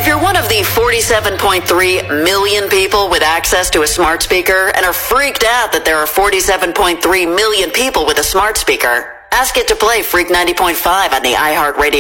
If you're one of the 47.3 million people with access to a smart speaker and are freaked out that there are 47.3 million people with a smart speaker, ask it to play Freak 90.5 on the iHeartRadio